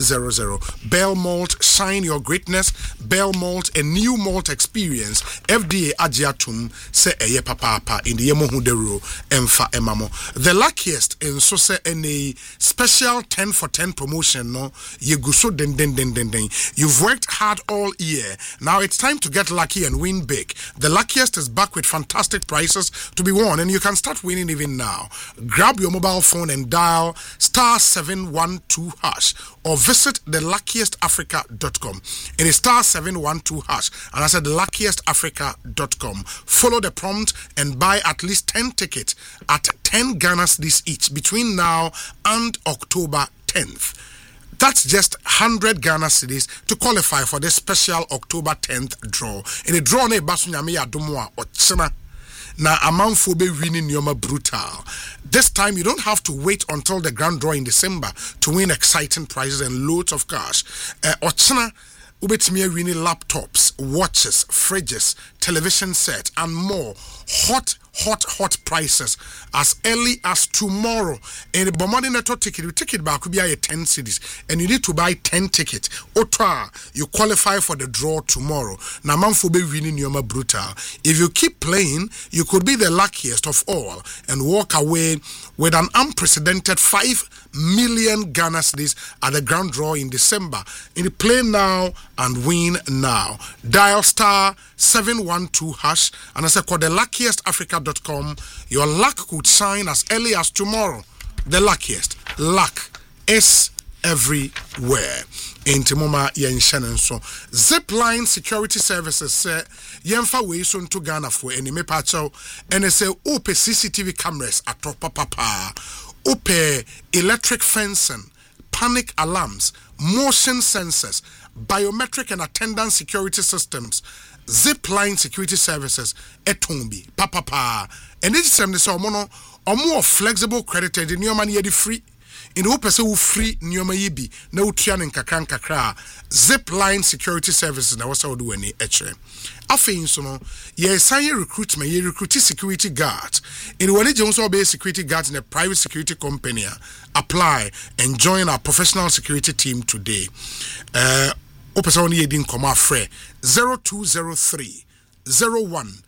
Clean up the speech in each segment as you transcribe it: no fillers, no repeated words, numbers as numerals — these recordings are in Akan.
0200. Bell Malt, shine your greatness. Bell Malt, a new malt experience. FDA Ajiatum se eye papa in the Yemohudero Emfa Emamo. The luckiest in so se any special 10 for 10 promotion. No, yeguso den. You've worked hard all year. Now it's time to get lucky and win big. The luckiest is back with fantastic prizes to be won, and you can start winning even now. Grab your mobile phone and dial *712# or visit theluckiestafrica.com. It is *712#, and I said theluckiestafrica.com. Follow the prompt and buy at least 10 tickets at 10 Ghana cedis each between now and October 10th. That's just 100 Ghana cedis to qualify for this special October 10th draw. In the draw, ne basu nyame adomo a ochena na amanfo be winning nyoma brutal. This time you don't have to wait until the grand draw in December to win exciting prizes and loads of cash. Ochena ubetimi winning laptops, watches, fridges, television set and more. Hot prices as early as tomorrow. And the Bomadi Network ticket, you ticket back could be 10 cities, and you need to buy 10 tickets. Otra, you qualify for the draw tomorrow. Namanfo be winning Yoma brutal. If you keep playing, you could be the luckiest of all and walk away with an unprecedented 5 million Ghana cedis at the grand draw in December. In the play now and win now. Dial *712# and I said call the luckiestafrica.com. Your luck could shine as early as tomorrow. The luckiest. Luck is everywhere. In Timoma Yenshanen so Zipline Security Services say Yemfa way soon to Ghana for any me pacho and they say ope CCTV cameras at papa. Ope electric fencing, panic alarms, motion sensors, biometric and attendance security systems. Zipline Security Services etombi papa and this time this omono more flexible credited in your money yedi free in the person who free nyoma yibi na utua nkakran kakra. Zipline Security Services na wasa do any eche afei so no ye sign recruitment ye recruit security guard in one je so be security guard in a private security company. Apply and join our professional security team today. Opesa oni yedin koma frɛ 0203 01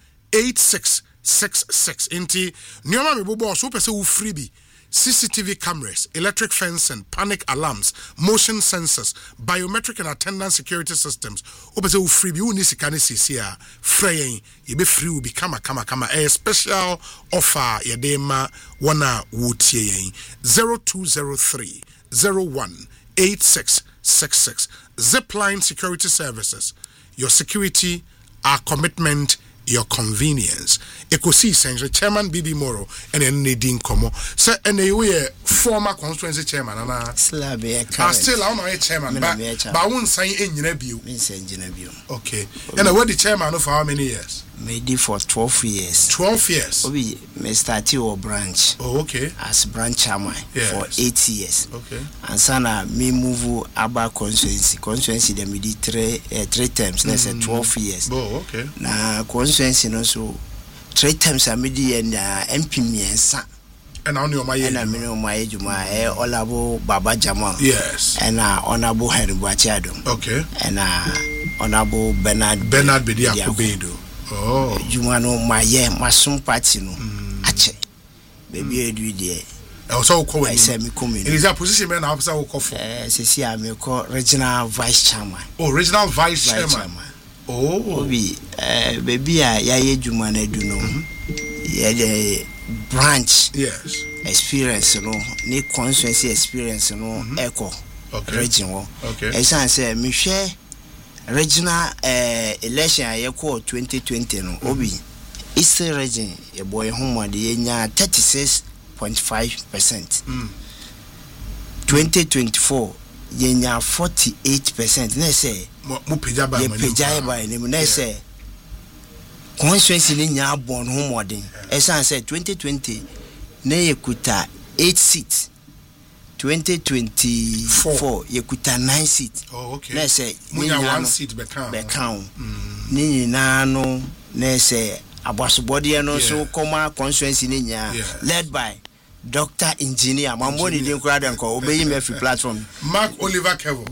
8666 inti nyoma me bobo so opesa wo free bi CCTV cameras, electric fencing, panic alarms, motion sensors, biometric and attendance security systems. Opesa wo free bi wo ni sika ne sisia frɛ ye be free will be kama a special offer ye de ma wana wo tie yen 0203 01 8666. Zipline Security Services. Your security, our commitment, your convenience. Ekosi Central Chairman Bibi Moro and then Nadine Komo. So and they were former constituency chairman and still I'm a chairman, but I won't say engineer view. Okay. And what the chairman of how many years? Maybe for 12 years. 12 years. We started our branch. Oh, okay. As branch chairman for 8 years. Okay. And sana me move about constituency. Constituency they did three times. That's 12 years. Oh, okay. Na constituency also 3 times I made and MP me and on your my age. And I mean my age Olabo Baba Jamal. Yes. And Honorable Henry Bachado. Okay. And Honorable Bernard Bedia Kubedo. Oh, you want to my some party no ache baby edu there also call I say me come in is a position man officer will call for see I me call regional vice chairman. Oh, regional vice chairman. Oh, baby ya edwuma na edu no ya the branch yes experience no ni constituency experience no echo regional. Okay, I say me share regional election a yeko 2020 no obi Eastern region e boy home de nya 36.5%. 2024 yenya 48%. Na say mo peja ba ni na say constituency ni nya bon home den. Esan say 2020 na yekuta 8 seats. 2024 yekuta 9 seats. Oh, okay. Na say munya 1 seat be count. Ni na no na say abasubodi no so koma constituency ni nya led by Dr. Engineer Mamoni Dinkura Denko obeyi me free platform Mark Oliver Kevo.